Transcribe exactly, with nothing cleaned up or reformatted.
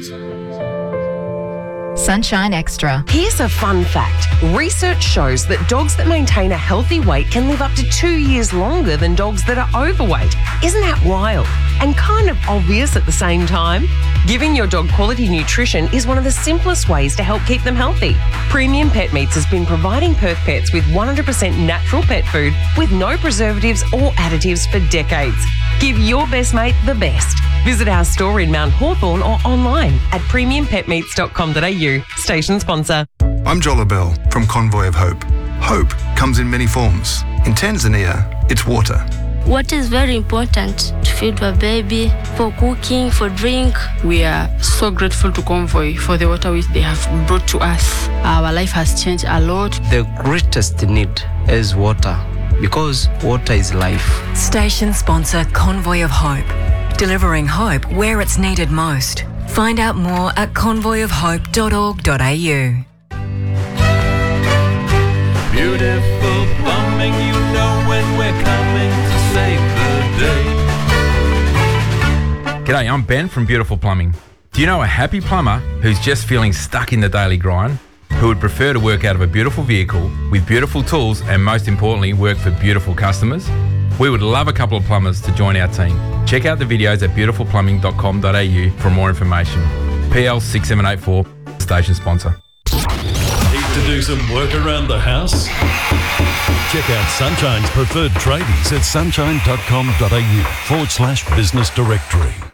Sunshine Extra. Here's a fun fact. Research shows that dogs that maintain a healthy weight can live up to two years longer than dogs that are overweight. Isn't that wild? And kind of obvious at the same time? Giving your dog quality nutrition is one of the simplest ways to help keep them healthy. Premium Pet Meats has been providing Perth pets with one hundred percent natural pet food with no preservatives or additives for decades. Give your best mate the best. Visit our store in Mount Hawthorn or online at premium pet meats dot com dot a u. Station sponsor. I'm Jola Bell from Convoy of Hope. Hope comes in many forms. In Tanzania, it's water. Water is very important to feed a baby, for cooking, for drink. We are so grateful to Convoy for the water which they have brought to us. Our life has changed a lot. The greatest need is water, because water is life. Station sponsor Convoy of Hope. Delivering hope where it's needed most. Find out more at convoy of hope dot org dot a u. Beautiful plumbing, you know when we're coming to save the day. G'day, I'm Ben from Beautiful Plumbing. Do you know a happy plumber who's just feeling stuck in the daily grind? Who would prefer to work out of a beautiful vehicle with beautiful tools and most importantly work for beautiful customers? We would love a couple of plumbers to join our team. Check out the videos at beautiful plumbing dot com dot a u for more information. P L six seven eight four, station sponsor. Need to do some work around the house? Check out Sunshine's preferred tradies at sunshine dot com dot a u forward slash business directory.